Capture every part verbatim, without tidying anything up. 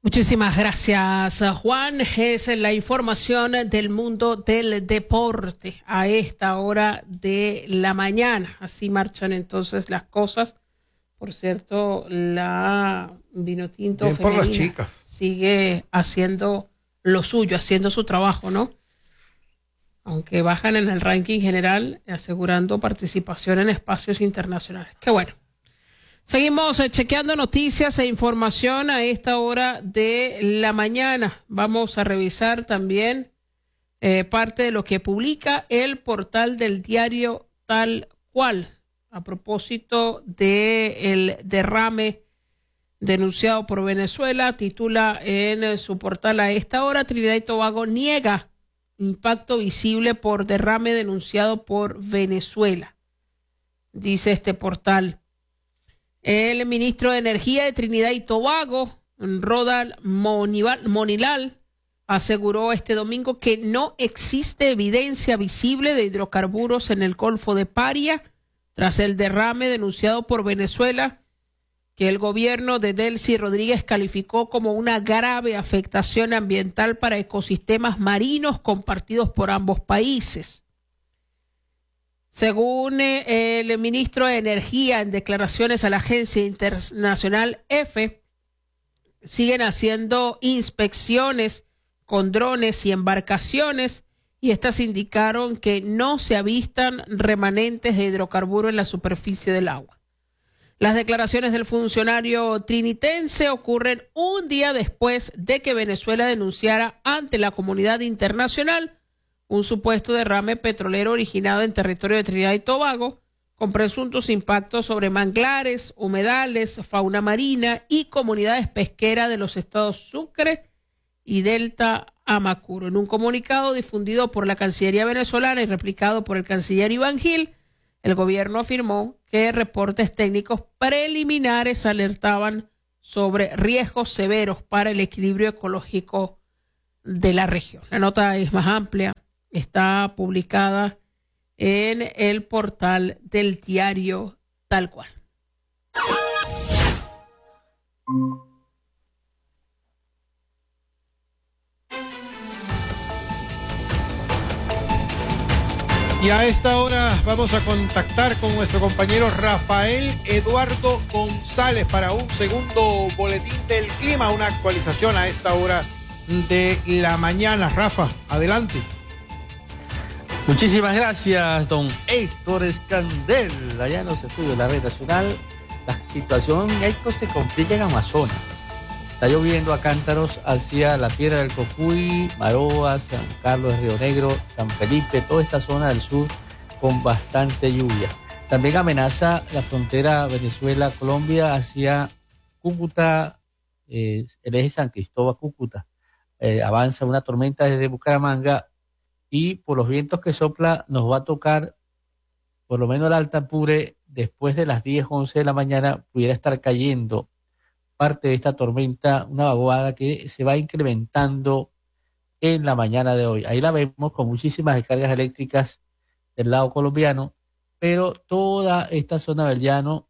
Muchísimas gracias, Juan. Es la información del mundo del deporte a esta hora de la mañana. Así marchan entonces las cosas. Por cierto, la Vinotinto Bien por las femenina chicas. sigue haciendo lo suyo, haciendo su trabajo, ¿no? Aunque bajan en el ranking general, asegurando participación en espacios internacionales. Qué bueno. Seguimos eh, chequeando noticias e información a esta hora de la mañana. Vamos a revisar también eh, parte de lo que publica el portal del diario Tal Cual a propósito del derrame denunciado por Venezuela. Titula en su portal a esta hora: Trinidad y Tobago niega impacto visible por derrame denunciado por Venezuela. Dice este portal. El ministro de Energía de Trinidad y Tobago, Rodal Monilal, aseguró este domingo que no existe evidencia visible de hidrocarburos en el Golfo de Paria tras el derrame denunciado por Venezuela, que el gobierno de Delcy Rodríguez calificó como una grave afectación ambiental para ecosistemas marinos compartidos por ambos países. Según eh, el ministro de Energía, en declaraciones a la agencia internacional EFE, siguen haciendo inspecciones con drones y embarcaciones, y estas indicaron que no se avistan remanentes de hidrocarburo en la superficie del agua. Las declaraciones del funcionario trinitense ocurren un día después de que Venezuela denunciara ante la comunidad internacional un supuesto derrame petrolero originado en territorio de Trinidad y Tobago, con presuntos impactos sobre manglares, humedales, fauna marina y comunidades pesqueras de los estados Sucre y Delta Amacuro. En un comunicado difundido por la Cancillería venezolana y replicado por el canciller Iván Gil, el gobierno afirmó que reportes técnicos preliminares alertaban sobre riesgos severos para el equilibrio ecológico de la región. La nota es más amplia. Está publicada en el portal del diario Tal Cual. Y a esta hora vamos a contactar con nuestro compañero Rafael Eduardo González para un segundo boletín del clima, una actualización a esta hora de la mañana. Rafa, adelante. Muchísimas gracias, don Héctor Escandel. Allá en los estudios de la Red Nacional, la situación, Héctor, se complica en Amazonas. Está lloviendo a cántaros hacia la Piedra del Cocuy, Maroa, San Carlos de Río Negro, San Felipe, toda esta zona del sur con bastante lluvia. También amenaza la frontera Venezuela-Colombia hacia Cúcuta, eh, el eje San Cristóbal-Cúcuta. Eh, avanza una tormenta desde Bucaramanga, y por los vientos que sopla nos va a tocar, por lo menos el Alta Apure, después de las diez, once de la mañana, pudiera estar cayendo parte de esta tormenta, una vaguada que se va incrementando en la mañana de hoy. Ahí la vemos con muchísimas descargas eléctricas del lado colombiano, pero toda esta zona del llano,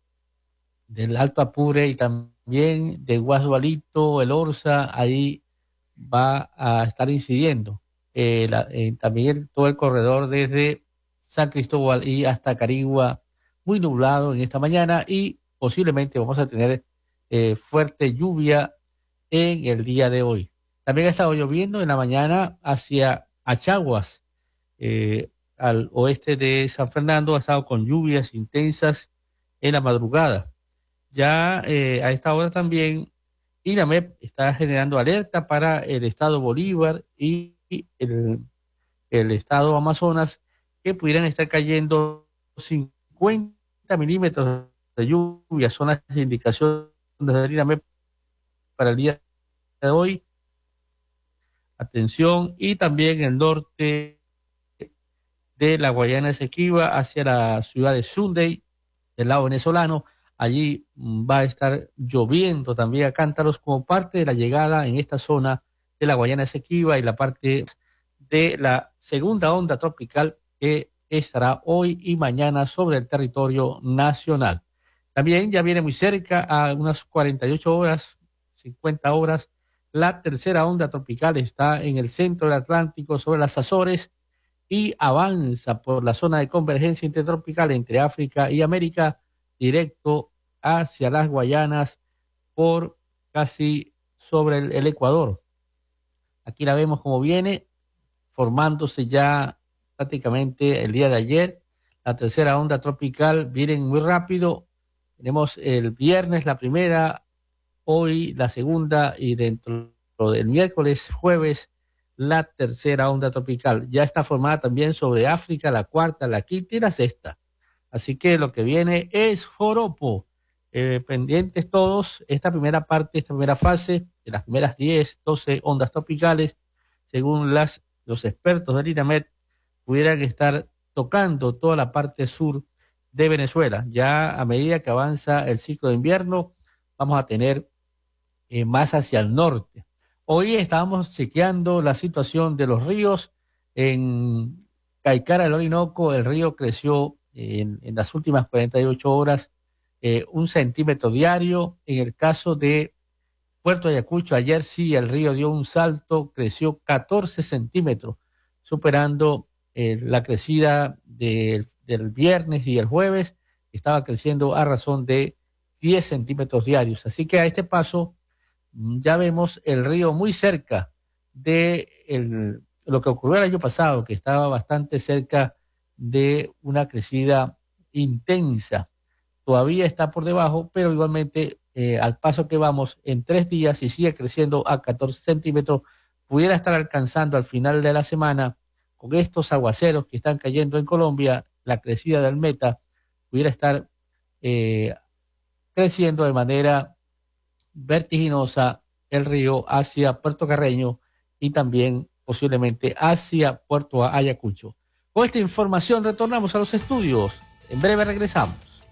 del Alto Apure y también de Guasualito, el Orza, ahí va a estar incidiendo. Eh, la, eh, también todo el corredor desde San Cristóbal y hasta Carigua, muy nublado en esta mañana, y posiblemente vamos a tener eh, fuerte lluvia en el día de hoy. También ha estado lloviendo en la mañana hacia Achaguas, eh, al oeste de San Fernando, ha estado con lluvias intensas en la madrugada. Ya eh, a esta hora también INAMEP está generando alerta para el estado Bolívar y el, el estado Amazonas, que pudieran estar cayendo cincuenta milímetros de lluvia. Son las indicaciones de INAMEP para el día de hoy. Atención. Y también el norte de la Guayana Esequiba hacia la ciudad de Sunday, del lado venezolano. Allí va a estar lloviendo también a cántaros como parte de la llegada en esta zona de la Guayana Esequiba y la parte de la segunda onda tropical que estará hoy y mañana sobre el territorio nacional. También ya viene muy cerca, a unas cuarenta y ocho horas, cincuenta horas. La tercera onda tropical está en el centro del Atlántico sobre las Azores y avanza por la zona de convergencia intertropical entre África y América, directo hacia las Guayanas por casi sobre el, el Ecuador. Aquí la vemos como viene, formándose ya prácticamente el día de ayer. La tercera onda tropical viene muy rápido. Tenemos el viernes la primera, hoy la segunda y dentro del miércoles, jueves, la tercera onda tropical. Ya está formada también sobre África, la cuarta, la quinta y la sexta. Así que lo que viene es joropo. Eh, pendientes todos, esta primera parte, esta primera fase, de las primeras diez, doce ondas tropicales, según las, los expertos del INAMED, pudieran estar tocando toda la parte sur de Venezuela. Ya a medida que avanza el ciclo de invierno, vamos a tener eh, más hacia el norte. Hoy estábamos chequeando la situación de los ríos. En Caicara del Orinoco, el río creció en, en las últimas cuarenta y ocho horas eh, un centímetro diario. En el caso de Puerto Ayacucho, ayer sí el río dio un salto, creció catorce centímetros, superando eh, la crecida de, del viernes y el jueves. Estaba creciendo a razón de diez centímetros diarios. Así que a este paso ya vemos el río muy cerca de el, lo que ocurrió el año pasado, que estaba bastante cerca de una crecida intensa. Todavía está por debajo, pero igualmente eh, al paso que vamos en tres días y sigue creciendo a catorce centímetros, pudiera estar alcanzando al final de la semana, con estos aguaceros que están cayendo en Colombia, la crecida del Meta pudiera estar eh, creciendo de manera vertiginosa el río hacia Puerto Carreño y también posiblemente hacia Puerto Ayacucho. Con esta información retornamos a los estudios. En breve regresamos.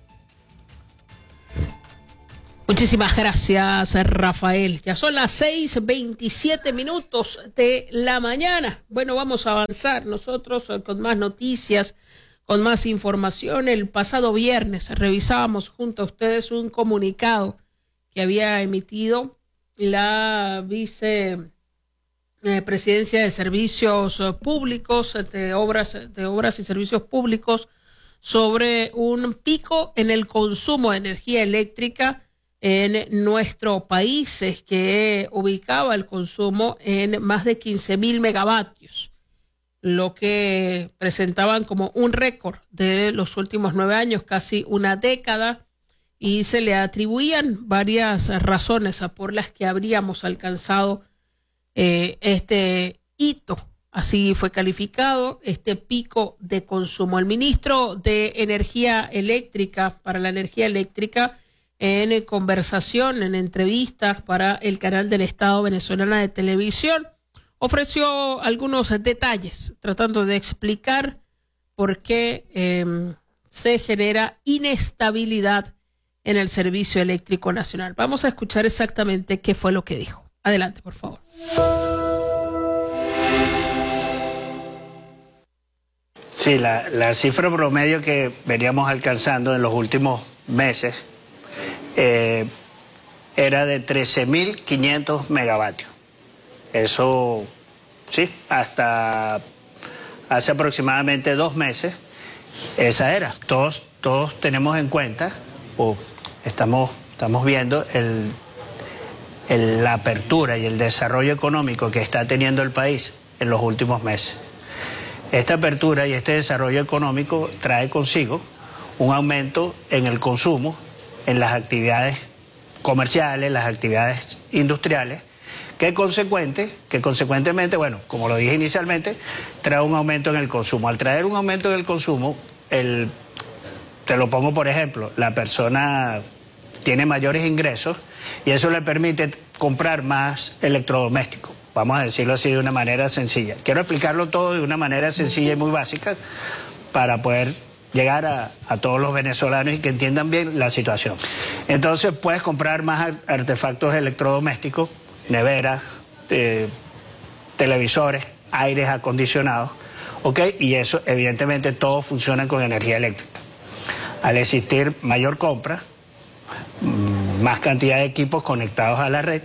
Muchísimas gracias, Rafael. Ya son las seis veintisiete minutos de la mañana. Bueno, vamos a avanzar nosotros con más noticias, con más información. El pasado viernes revisábamos junto a ustedes un comunicado que había emitido la vicepresidencia de Servicios Públicos, de obras, de obras y Servicios Públicos, sobre un pico en el consumo de energía eléctrica en nuestro país, es que ubicaba el consumo en más de quince mil megavatios, lo que presentaban como un récord de los últimos nueve años, casi una década, y se le atribuían varias razones por las que habríamos alcanzado eh, este hito. Así fue calificado este pico de consumo. El ministro de Energía Eléctrica, para la energía eléctrica, en conversación, en entrevistas para el canal del Estado venezolano de televisión, ofreció algunos detalles tratando de explicar por qué eh, se genera inestabilidad en el servicio eléctrico nacional. Vamos a escuchar exactamente qué fue lo que dijo. Adelante, por favor. Sí, la, la cifra promedio que veníamos alcanzando en los últimos meses eh, era de trece mil quinientos megavatios. Eso, sí, hasta hace aproximadamente dos meses, esa era. Todos, todos tenemos en cuenta, o estamos, estamos viendo el, el, la apertura y el desarrollo económico que está teniendo el país en los últimos meses. Esta apertura y este desarrollo económico trae consigo un aumento en el consumo, en las actividades comerciales, las actividades industriales, que, consecuente, que consecuentemente, bueno, como lo dije inicialmente, trae un aumento en el consumo. Al traer un aumento en el consumo, el, te lo pongo por ejemplo, la persona tiene mayores ingresos y eso le permite comprar más electrodomésticos. Vamos a decirlo así de una manera sencilla. Quiero explicarlo todo de una manera sencilla y muy básica para poder llegar a, a todos los venezolanos y que entiendan bien la situación. Entonces puedes comprar más artefactos electrodomésticos, neveras, eh, televisores, aires acondicionados, ¿ok? Y eso evidentemente todo funciona con energía eléctrica. Al existir mayor compra, más cantidad de equipos conectados a la red,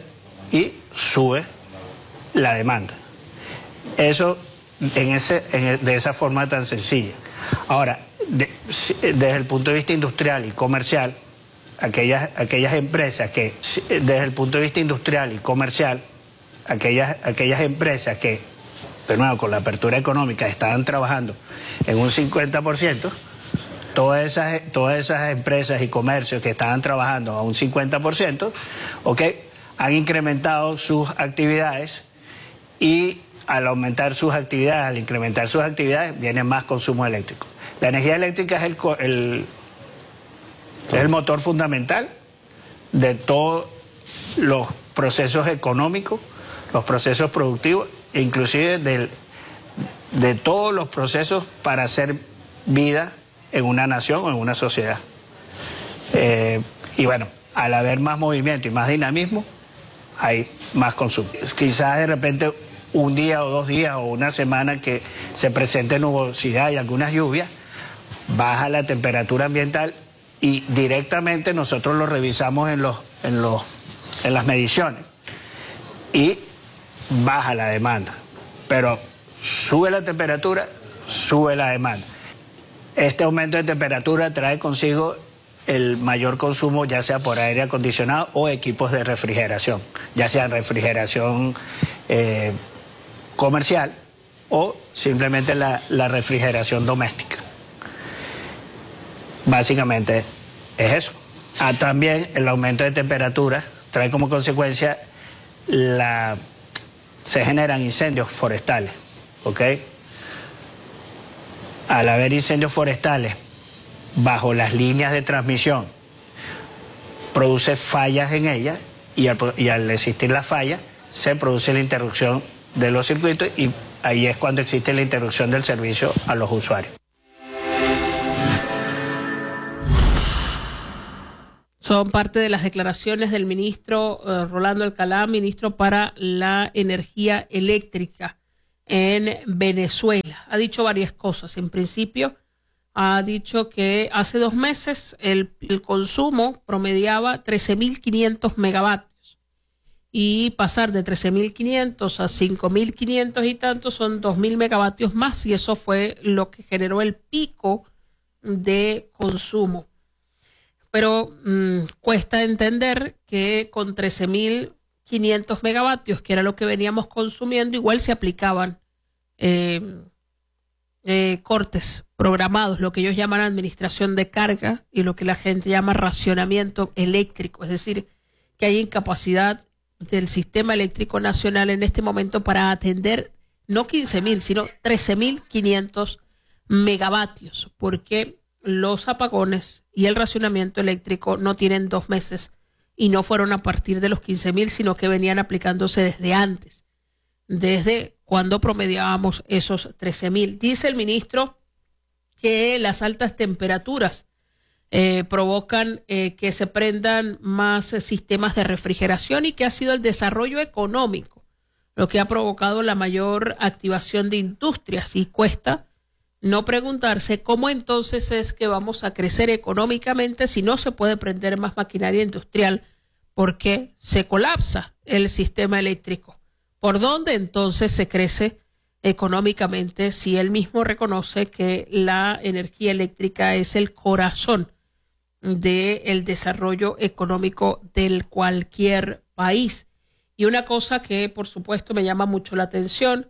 y sube la demanda. Eso en ese, en, de esa forma tan sencilla. Ahora, de, desde el punto de vista industrial y comercial, aquellas, aquellas empresas que, desde el punto de vista industrial y comercial, aquellas, aquellas empresas que, de nuevo, con la apertura económica estaban trabajando en un cincuenta por ciento, todas esas, todas esas empresas y comercios que estaban trabajando a un cincuenta por ciento, ¿okay?, han incrementado sus actividades, y al aumentar sus actividades, al incrementar sus actividades, viene más consumo eléctrico. La energía eléctrica es el, el, es el motor fundamental de todos los procesos económicos, los procesos productivos, e inclusive del, de todos los procesos para hacer vida en una nación o en una sociedad. Eh, y bueno, al haber más movimiento y más dinamismo, hay más consumo. Quizás de repente un día o dos días o una semana que se presente nubosidad y algunas lluvias, baja la temperatura ambiental y directamente nosotros lo revisamos en, los, en, los, en las mediciones y baja la demanda. Pero sube la temperatura, sube la demanda. Este aumento de temperatura trae consigo el mayor consumo, ya sea por aire acondicionado o equipos de refrigeración, ya sea refrigeración eh, comercial o simplemente la, la refrigeración doméstica. Básicamente es eso. Ah, también el aumento de temperatura trae como consecuencia la se generan incendios forestales, ¿ok? Al haber incendios forestales bajo las líneas de transmisión, produce fallas en ellas y al, y al existir la falla se produce la interrupción de los circuitos y ahí es cuando existe la interrupción del servicio a los usuarios. Son parte de las declaraciones del ministro uh, Rolando Alcalá, ministro para la Energía Eléctrica en Venezuela. Ha dicho varias cosas. En principio, ha dicho que hace dos meses el, el consumo promediaba trece mil quinientos megavatios y pasar de trece mil quinientos a cinco mil quinientos y tantos son dos mil megavatios más, y eso fue lo que generó el pico de consumo. Pero mmm, cuesta entender que con trece mil quinientos megavatios, que era lo que veníamos consumiendo, igual se aplicaban eh, eh, cortes programados, lo que ellos llaman administración de carga y lo que la gente llama racionamiento eléctrico, es decir, que hay incapacidad del sistema eléctrico nacional en este momento para atender no quince mil, sino trece mil quinientos megavatios, porque los apagones y el racionamiento eléctrico no tienen dos meses y no fueron a partir de los quince mil, sino que venían aplicándose desde antes, desde cuando promediábamos esos trece mil. Dice el ministro que las altas temperaturas eh, provocan eh, que se prendan más eh, sistemas de refrigeración y que ha sido el desarrollo económico lo que ha provocado la mayor activación de industrias, y cuesta no preguntarse cómo entonces es que vamos a crecer económicamente si no se puede prender más maquinaria industrial, porque se colapsa el sistema eléctrico. ¿Por dónde entonces se crece económicamente si él mismo reconoce que la energía eléctrica es el corazón del desarrollo económico de cualquier país? Y una cosa que por supuesto me llama mucho la atención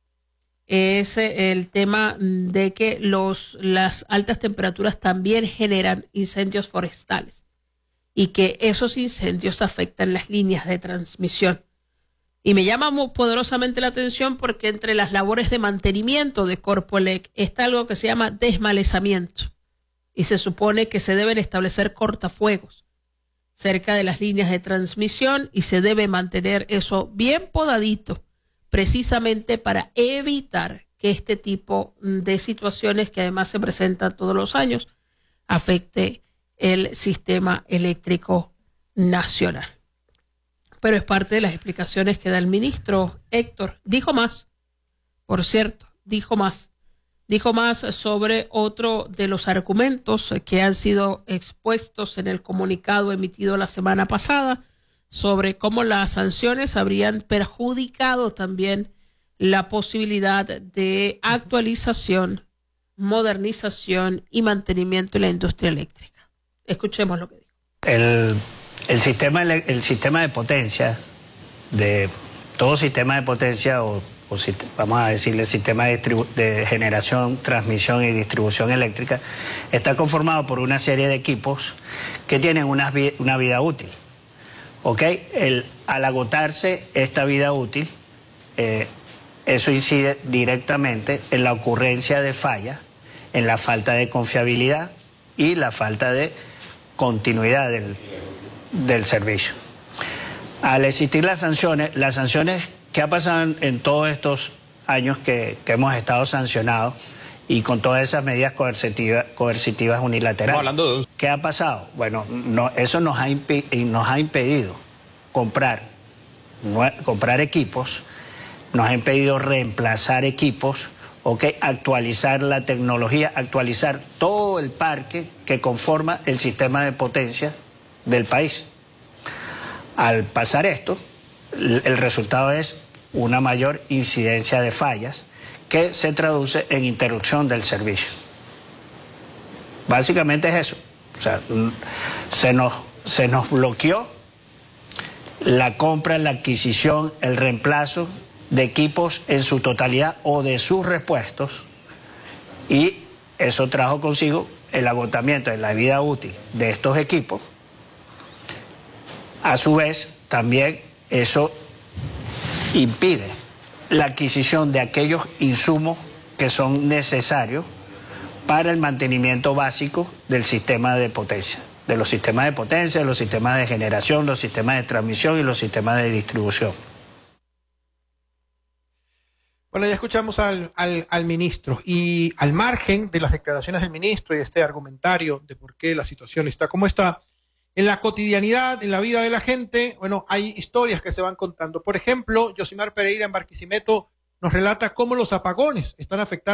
es el tema de que los, las altas temperaturas también generan incendios forestales y que esos incendios afectan las líneas de transmisión. Y me llama muy poderosamente la atención porque entre las labores de mantenimiento de Corpoelec está algo que se llama desmalezamiento, y se supone que se deben establecer cortafuegos cerca de las líneas de transmisión y se debe mantener eso bien podadito, precisamente para evitar que este tipo de situaciones, que además se presentan todos los años, afecte el sistema eléctrico nacional. Pero es parte de las explicaciones que da el ministro Héctor. Dijo más, por cierto, dijo más. Dijo más sobre otro de los argumentos que han sido expuestos en el comunicado emitido la semana pasada sobre cómo las sanciones habrían perjudicado también la posibilidad de actualización, modernización y mantenimiento de la industria eléctrica. Escuchemos lo que dijo. El, el, sistema, el sistema de potencia, de todo sistema de potencia, o, o vamos a decirle sistema de, de generación, transmisión y distribución eléctrica, está conformado por una serie de equipos que tienen una, una vida útil. ¿Ok? El, al agotarse esta vida útil, eh, eso incide directamente en la ocurrencia de fallas, en la falta de confiabilidad y la falta de continuidad del, del servicio. Al existir las sanciones, las sanciones que ha pasado en, en todos estos años que, que hemos estado sancionados y con todas esas medidas coercitivas, coercitivas unilaterales, hablando de un... ¿qué ha pasado? Bueno, no, eso nos ha, impi nos ha impedido comprar, no, comprar equipos, nos ha impedido reemplazar equipos, okay, actualizar la tecnología, actualizar todo el parque que conforma el sistema de potencia del país. Al pasar esto, el resultado es una mayor incidencia de fallas que se traduce en interrupción del servicio. Básicamente es eso. O sea, se nos, se nos bloqueó la compra, la adquisición, el reemplazo de equipos en su totalidad o de sus repuestos, y eso trajo consigo el agotamiento de la vida útil de estos equipos. A su vez, también eso impide la adquisición de aquellos insumos que son necesarios para el mantenimiento básico del sistema de potencia, de los sistemas de potencia, de los sistemas de generación, los sistemas de transmisión y los sistemas de distribución. Bueno, ya escuchamos al, al, al ministro, y al margen de las declaraciones del ministro y este argumentario de por qué la situación está como está, en la cotidianidad, en la vida de la gente, bueno, hay historias que se van contando. Por ejemplo, Yosimar Pereira en Barquisimeto nos relata cómo los apagones están afectando